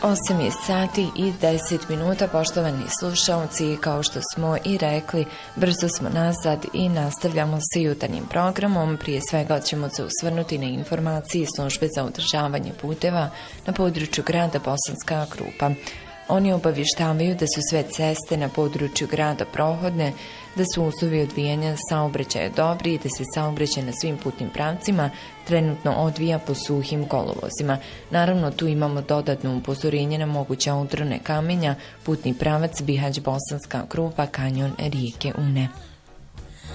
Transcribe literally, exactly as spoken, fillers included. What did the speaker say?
osam je sati i deset minuta, poštovani slušalci, kao što smo i rekli, brzo smo nazad i nastavljamo sa jutarnjim programom. Prije svega ćemo se osvrnuti na informacije službe za održavanje puteva na području grada Bosanska Krupa. Oni obavještavaju da su sve ceste na području grada prohodne, da su uslovi odvijanja saobraćaja dobri i da se saobraćaj na svim putnim pravcima trenutno odvija po suhim kolovozima. Naravno, tu imamo dodatno upozorenje na moguće odrone kamenja, putni pravac Bihać Bosanska Krupa, kanjon rijeke Une.